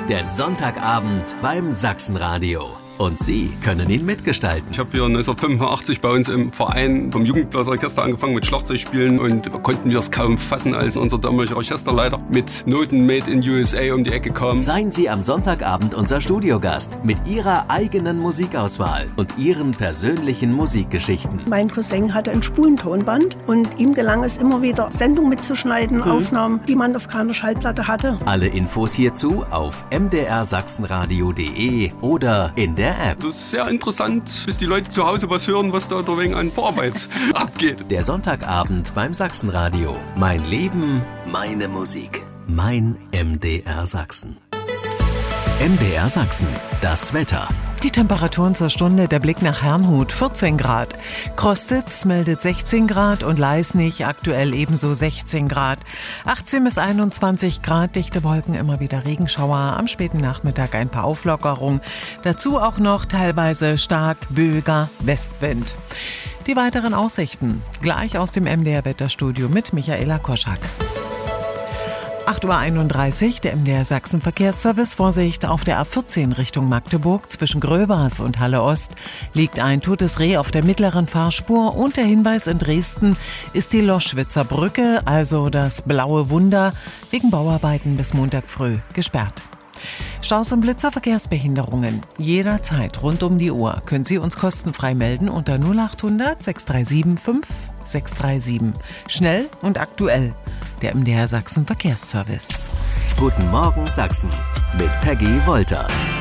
Der Sonntagabend beim Sachsenradio. Und Sie können ihn mitgestalten. Ich habe hier 1985 bei uns im Verein vom Jugendblasorchester angefangen mit Schlagzeugspielen und konnten wir es kaum fassen, als unser damaliger Orchesterleiter mit Noten Made in USA um die Ecke kam. Seien Sie am Sonntagabend unser Studiogast mit Ihrer eigenen Musikauswahl und Ihren persönlichen Musikgeschichten. Mein Cousin hatte ein Spulentonband und ihm gelang es immer wieder, Sendungen mitzuschneiden, Aufnahmen, die man auf keiner Schallplatte hatte. Alle Infos hierzu auf mdrsachsenradio.de oder in der App. Das ist sehr interessant, bis die Leute zu Hause was hören, was da wegen an Vorarbeit abgeht. Der Sonntagabend beim Sachsenradio. Mein Leben, meine Musik. Mein MDR Sachsen. MDR Sachsen. Das Wetter. Die Temperaturen zur Stunde, der Blick nach Herrnhut, 14 Grad. Krostitz meldet 16 Grad und Leisnig aktuell ebenso 16 Grad. 18 bis 21 Grad, dichte Wolken, immer wieder Regenschauer. Am späten Nachmittag ein paar Auflockerungen. Dazu auch noch teilweise stark böiger Westwind. Die weiteren Aussichten gleich aus dem MDR-Wetterstudio mit Michaela Koschak. 8.31 Uhr, der MDR Sachsen Verkehrsservice. Vorsicht auf der A14 Richtung Magdeburg. Zwischen Gröbers und Halle Ost liegt ein totes Reh auf der mittleren Fahrspur. Und der Hinweis: in Dresden ist die Loschwitzer Brücke, also das Blaue Wunder, wegen Bauarbeiten bis Montag früh gesperrt. Staus und Blitzer, Verkehrsbehinderungen. Jederzeit rund um die Uhr können Sie uns kostenfrei melden unter 0800 637 5637. Schnell und aktuell. Der MDR Sachsen Verkehrsservice. Guten Morgen Sachsen mit Peggy Wolter.